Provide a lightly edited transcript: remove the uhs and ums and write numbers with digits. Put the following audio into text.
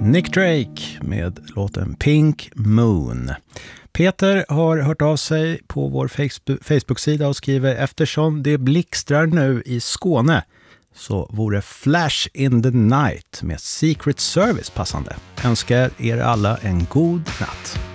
Nick Drake med låten Pink Moon. Peter har hört av sig på vår Facebook-sida och skriver: eftersom det blixtrar nu i Skåne så vore Flash in the Night med Secret Service passande. Önskar er alla en god natt.